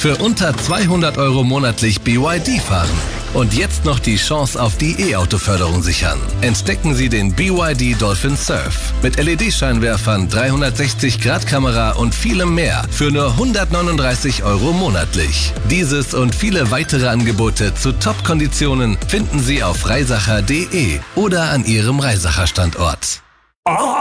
Für unter 200 € monatlich BYD fahren. Und jetzt noch die Chance auf die E-Auto-Förderung sichern. Entdecken Sie den BYD Dolphin Surf. Mit LED-Scheinwerfern, 360-Grad-Kamera und vielem mehr. Für nur 139 € monatlich. Dieses und viele weitere Angebote zu Top-Konditionen finden Sie auf reisacher.de oder an Ihrem Reisacher-Standort.